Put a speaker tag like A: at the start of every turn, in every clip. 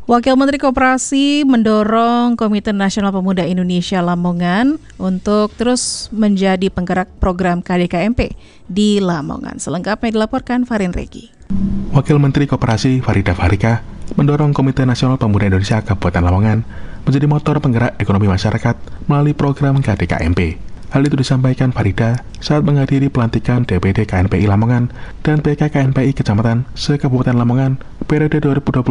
A: Wakil Menteri Koperasi mendorong Komite Nasional Pemuda Indonesia Lamongan untuk terus menjadi penggerak program KDKMP di Lamongan. Selengkapnya dilaporkan Farin Regi.
B: Wakil Menteri Koperasi Farida Farika mendorong Komite Nasional Pemuda Indonesia Kabupaten Lamongan menjadi motor penggerak ekonomi masyarakat melalui program KDKMP. Hal itu disampaikan Farida saat menghadiri pelantikan DPD KNPI Lamongan dan PK KNPI Kecamatan se-Kabupaten Lamongan periode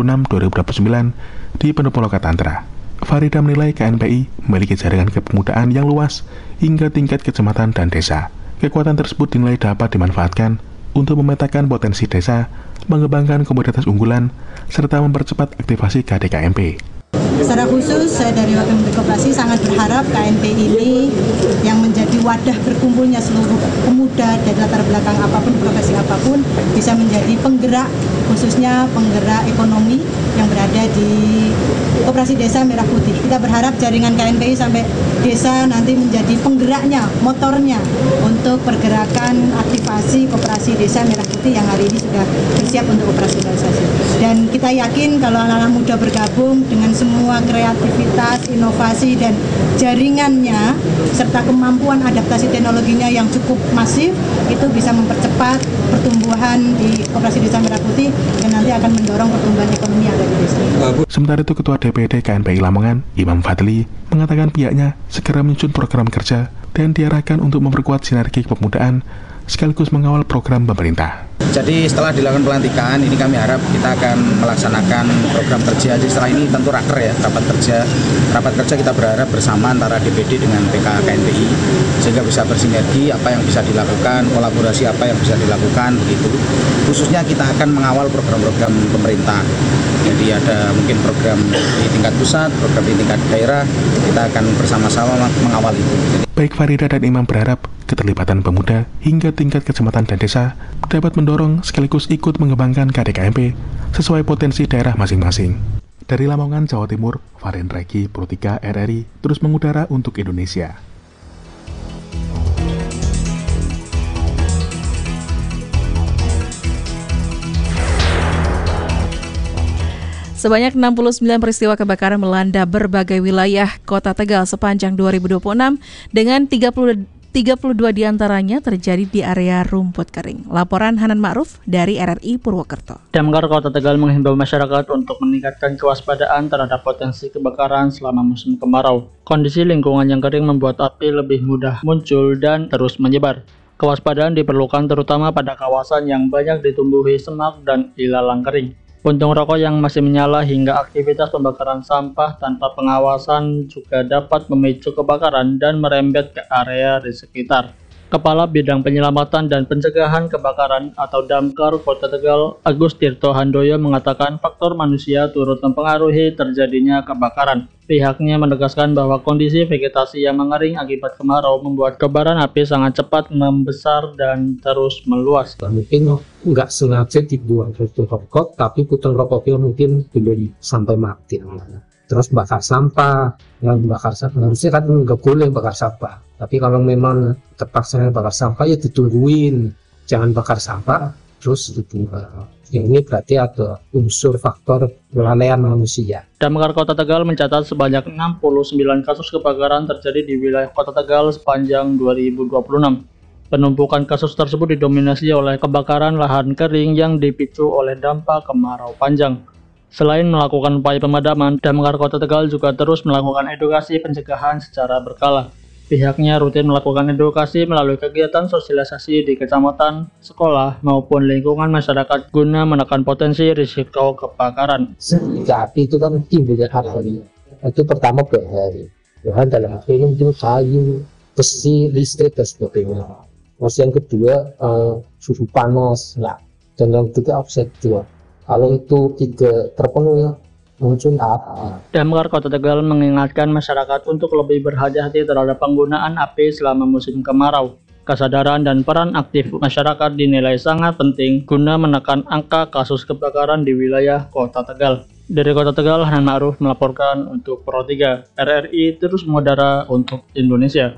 B: 2026-2029 di Pendopo Tantra. Farida menilai KNPI memiliki jaringan kepemudaan yang luas hingga tingkat kecamatan dan desa. Kekuatan tersebut dinilai dapat dimanfaatkan untuk memetakan potensi desa, mengembangkan komoditas unggulan, serta mempercepat aktivasi KDKMP.
C: Secara khusus, saya dari Wakil Menteri Koperasi sangat berharap KNPI ini yang menjadi wadah berkumpulnya seluruh pemuda dari latar belakang apapun, profesi apapun, bisa menjadi penggerak, khususnya penggerak ekonomi yang berada di Koperasi Desa Merah Putih. Kita berharap jaringan KNPI sampai desa nanti menjadi penggeraknya, motornya untuk pergerakan aktivasi Koperasi Desa Merah Putih yang hari ini sudah siap untuk operasionalisasi. Dan kita yakin kalau anak-anak muda bergabung dengan semua kreativitas, inovasi, dan jaringannya, serta kemampuan adaptasi teknologinya yang cukup masif, itu bisa mempercepat pertumbuhan di Koperasi Desa Merah Putih dan nanti akan mendorong pertumbuhan ekonomi yang ada di desa.
B: Sementara itu, Ketua DPD KNPI Lamongan, Imam Fadli, mengatakan pihaknya segera menyusun program kerja dan diarahkan untuk memperkuat sinergi kepemudaan sekaligus mengawal program pemerintah.
D: Jadi setelah dilakukan pelantikan, ini kami harap kita akan melaksanakan program kerja. Jadi setelah ini tentu raker ya, rapat kerja kita berharap bersama antara DPD dengan PK KNPI sehingga bisa bersinergi apa yang bisa dilakukan, kolaborasi apa yang bisa dilakukan begitu. Khususnya kita akan mengawal program-program pemerintah. Jadi ada mungkin program di tingkat pusat, program di tingkat daerah, kita akan bersama-sama mengawal itu.
B: Baik Farida dan Imam berharap keterlibatan pemuda hingga tingkat kecamatan dan desa dapat mendorong sekaligus ikut mengembangkan KDKMP sesuai potensi daerah masing-masing. Dari Lamongan, Jawa Timur, Farin Regi, Pro 3 RRI terus mengudara untuk Indonesia.
A: Sebanyak 69 peristiwa kebakaran melanda berbagai wilayah Kota Tegal sepanjang 2026 dengan 32 diantaranya terjadi di area rumput kering. Laporan Hanan Ma'ruf dari RRI Purwokerto.
E: Damkar Kota Tegal menghimbau masyarakat untuk meningkatkan kewaspadaan terhadap potensi kebakaran selama musim kemarau. Kondisi lingkungan yang kering membuat api lebih mudah muncul dan terus menyebar. Kewaspadaan diperlukan terutama pada kawasan yang banyak ditumbuhi semak dan ilalang kering. Puntung rokok yang masih menyala hingga aktivitas pembakaran sampah tanpa pengawasan juga dapat memicu kebakaran dan merembet ke area di sekitar. Kepala Bidang Penyelamatan dan Pencegahan Kebakaran atau Damkar Kota Tegal, Agus Tirto Handoyo mengatakan faktor manusia turut mempengaruhi terjadinya kebakaran. Pihaknya menegaskan bahwa kondisi vegetasi yang mengering akibat kemarau membuat kobaran api sangat cepat membesar dan terus meluas.
F: Mungkin nggak sengaja dibuang puntung rokok, tapi puntung rokoknya mungkin belum sampai mati. Terus bakar sampah, yang bakar sampah harusnya kan nggak boleh bakar sampah. Tapi kalau memang terpaksa bakar sampah ya ditungguin, jangan bakar sampah terus dibuang. Yang ini berarti ada unsur faktor kelalaian manusia.
E: Damkar Kota Tegal mencatat sebanyak 69 kasus kebakaran terjadi di wilayah Kota Tegal sepanjang 2026. Penumpukan kasus tersebut didominasi oleh kebakaran lahan kering yang dipicu oleh dampak kemarau panjang. Selain melakukan upaya pemadaman, Damkar Kota Tegal juga terus melakukan edukasi pencegahan secara berkala. Pihaknya rutin melakukan edukasi melalui kegiatan sosialisasi di kecamatan, sekolah, maupun lingkungan masyarakat guna menekan potensi risiko kebakaran.
F: Api itu kan timbulnya api. Itu pertama bahan dalam api itu kayu, besi, listrik, dan sebagainya. Terus yang kedua suhu panas, dan yang ketiga offset dua. Kalau itu tidak terpenuhi, muncul api.
E: Damkar Kota Tegal mengingatkan masyarakat untuk lebih berhati-hati terhadap penggunaan api selama musim kemarau. Kesadaran dan peran aktif masyarakat dinilai sangat penting guna menekan angka kasus kebakaran di wilayah Kota Tegal. Dari Kota Tegal, Hanan Ma'ruf melaporkan untuk Pro 3 RRI terus mengudara untuk Indonesia.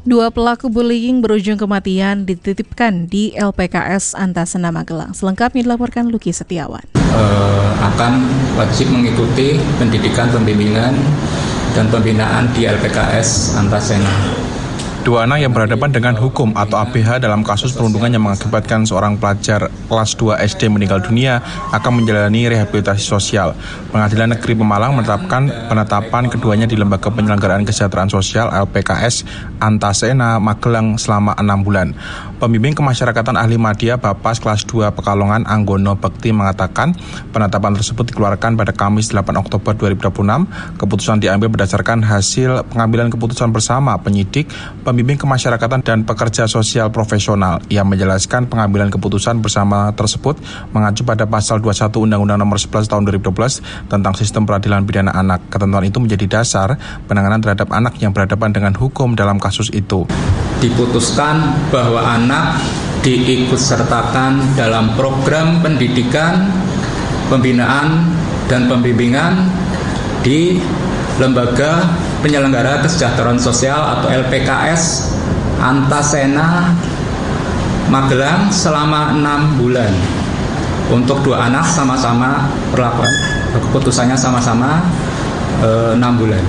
A: 2 pelaku bullying berujung kematian dititipkan di LPKS Antasena Magelang. Selengkapnya dilaporkan Luki Setiawan.
G: Akan wajib mengikuti pendidikan, pembimbingan, dan pembinaan di LPKS Antasena.
B: 2 anak yang berhadapan dengan hukum atau APH dalam kasus perundungan yang mengakibatkan seorang pelajar kelas 2 SD meninggal dunia akan menjalani rehabilitasi sosial. Pengadilan Negeri Pemalang menetapkan penetapan keduanya di Lembaga Penyelenggaraan Kesejahteraan Sosial LPKS Antasena Magelang selama 6 bulan. Pembimbing Kemasyarakatan Ahli Madya Bapas kelas 2 Pekalongan Anggono Bekti mengatakan penetapan tersebut dikeluarkan pada Kamis 8 Oktober 2026. Keputusan diambil berdasarkan hasil pengambilan keputusan bersama penyidik, pembimbing kemasyarakatan dan pekerja sosial profesional. Ia menjelaskan pengambilan keputusan bersama tersebut mengacu pada pasal 21 Undang-Undang Nomor 11 Tahun 2012 tentang Sistem Peradilan Pidana Anak. Ketentuan itu menjadi dasar penanganan terhadap anak yang berhadapan dengan hukum dalam kasus itu.
G: Diputuskan bahwa anak diikutsertakan dalam program pendidikan, pembinaan, dan pembimbingan di Lembaga Penyelenggara Kesejahteraan Sosial atau LPKS Antasena Magelang selama 6 bulan. Untuk 2 anak sama-sama perlakuan keputusannya sama-sama 6 bulan.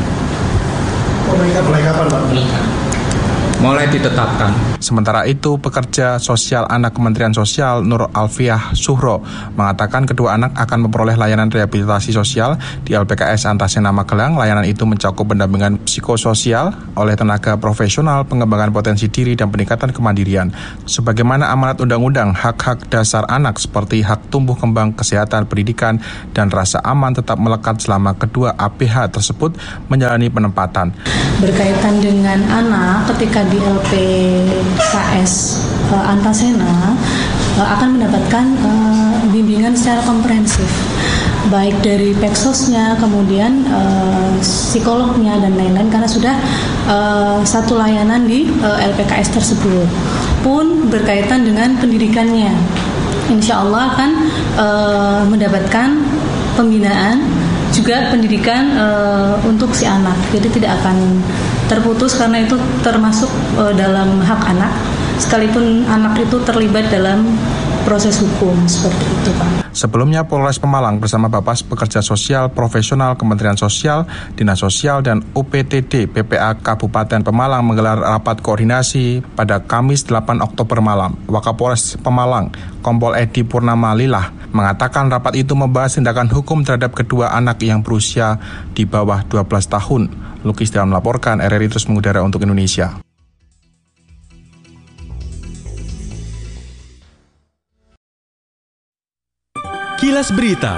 H: Mulai kapan, Pak?
G: Mulai ditetapkan.
B: Sementara itu, pekerja sosial anak Kementerian Sosial Nur Alfiah Suhro mengatakan kedua anak akan memperoleh layanan rehabilitasi sosial di LPKS Antasena Magelang. Layanan itu mencakup pendampingan psikososial oleh tenaga profesional, pengembangan potensi diri, dan peningkatan kemandirian. Sebagaimana amanat undang-undang, hak-hak dasar anak seperti hak tumbuh kembang, kesehatan, pendidikan, dan rasa aman tetap melekat selama kedua APH tersebut menjalani penempatan.
I: Berkaitan dengan anak ketika di LPKS Antasena akan mendapatkan bimbingan secara komprehensif, baik dari peksosnya, kemudian psikolognya dan lain-lain, karena sudah satu layanan di LPKS tersebut. Pun berkaitan dengan pendidikannya, insya Allah akan mendapatkan pembinaan juga pendidikan untuk si anak, jadi tidak akan terputus karena itu termasuk dalam hak anak, sekalipun anak itu terlibat dalam proses hukum, seperti itu, Pak.
B: Sebelumnya, Polres Pemalang bersama Bapas Pekerja Sosial Profesional Kementerian Sosial, Dinas Sosial, dan UPTD PPA Kabupaten Pemalang menggelar rapat koordinasi pada Kamis 8 Oktober malam. Wakapolres Pemalang, Kompol Edi Purnama Lilah, mengatakan rapat itu membahas tindakan hukum terhadap kedua anak yang berusia di bawah 12 tahun. Lukis dalam melaporkan, RRI terus mengudara untuk Indonesia.
J: Kilas Berita.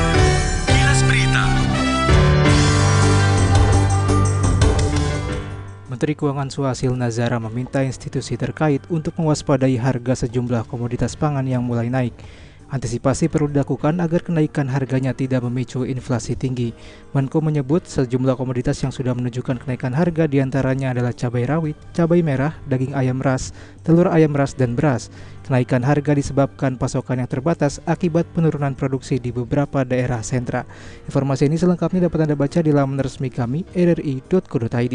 K: Menteri Keuangan Suhasil Nazara meminta institusi terkait untuk mewaspadai harga sejumlah komoditas pangan yang mulai naik. Antisipasi perlu dilakukan agar kenaikan harganya tidak memicu inflasi tinggi. Menko menyebut sejumlah komoditas yang sudah menunjukkan kenaikan harga diantaranya adalah cabai rawit, cabai merah, daging ayam ras, telur ayam ras, dan beras. Kenaikan harga disebabkan pasokan yang terbatas akibat penurunan produksi di beberapa daerah sentra. Informasi ini selengkapnya dapat Anda baca di laman resmi kami rri.co.id.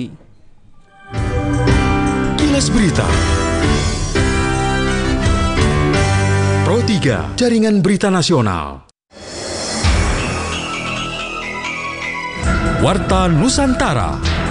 J: Kilas Berita. Pro 3, Jaringan Berita Nasional. Warta Nusantara.